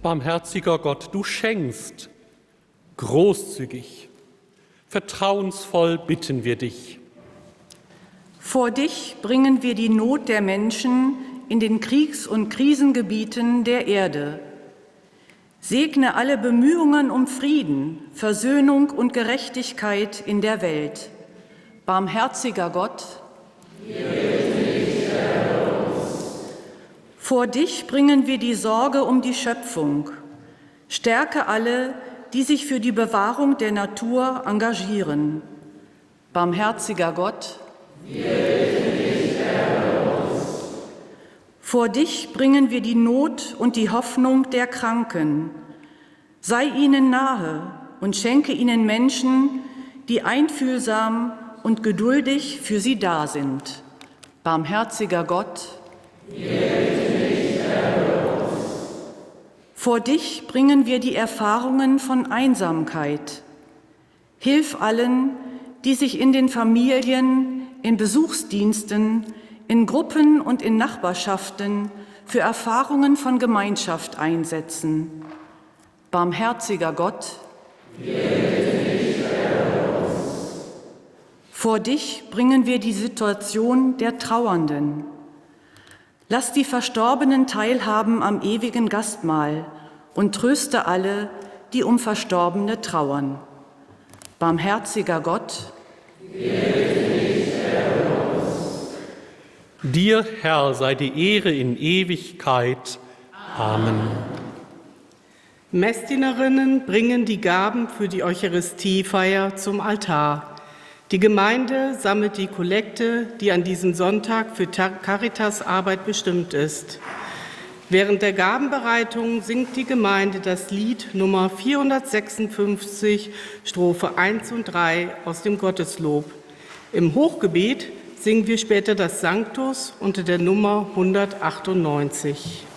Barmherziger Gott, du schenkst großzügig, vertrauensvoll bitten wir dich. Vor dich bringen wir die Not der Menschen in den Kriegs- und Krisengebieten der Erde. Segne alle Bemühungen um Frieden, Versöhnung und Gerechtigkeit in der Welt. Barmherziger Gott, vor dich bringen wir die Sorge um die Schöpfung. Stärke alle, die sich für die Bewahrung der Natur engagieren. Barmherziger Gott, vor dich bringen wir die Not und die Hoffnung der Kranken. Sei ihnen nahe und schenke ihnen Menschen, die einfühlsam und geduldig für sie da sind. Barmherziger Gott, vor dich bringen wir die Erfahrungen von Einsamkeit. Hilf allen, die sich in den Familien, in Besuchsdiensten, in Gruppen und in Nachbarschaften für Erfahrungen von Gemeinschaft einsetzen. Barmherziger Gott, vor dich bringen wir die Situation der Trauernden. Lass die Verstorbenen teilhaben am ewigen Gastmahl und tröste alle, die um Verstorbene trauern. Barmherziger Gott, dir, Herr, sei die Ehre in Ewigkeit. Amen. Messdienerinnen bringen die Gaben für die Eucharistiefeier zum Altar. Die Gemeinde sammelt die Kollekte, die an diesem Sonntag für Caritasarbeit bestimmt ist. Während der Gabenbereitung singt die Gemeinde das Lied Nummer 456, Strophe 1 und 3 aus dem Gotteslob. Im Hochgebet singen wir später das Sanctus unter der Nummer 198.